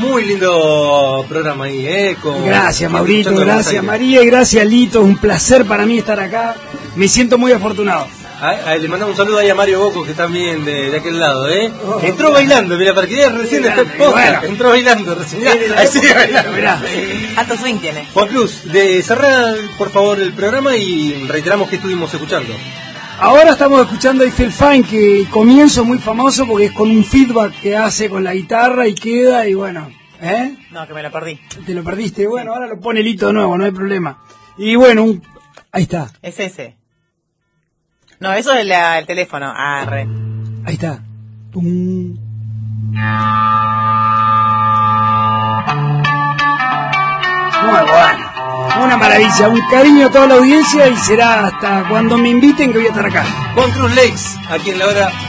Muy lindo programa ahí, Gracias, Maurito, gracias, María, y gracias, Lito. Un placer para mí estar acá. Me siento muy afortunado. Le mandamos un saludo ahí a Mario Boco, que también de aquel lado, entró bailando, mira, para que recién entró bailando recién. Así bailando, mirá. Alto swing tiene. Juan Cruz, cerrá por favor el programa y reiteramos que estuvimos escuchando. Ahora estamos escuchando Eiffel Fine, que comienzo muy famoso porque es con un feedback que hace con la guitarra y queda, y bueno, No, que me lo perdí. Te lo perdiste, bueno, ahora lo pone Lito de nuevo, no hay problema. Y bueno, ahí está. Es ese. No, eso es el teléfono. Arre. Ahí está. Pum. Muy bueno. Una maravilla, un cariño a toda la audiencia y será hasta cuando me inviten que voy a estar acá. Juan Cruz Lakes, aquí en la hora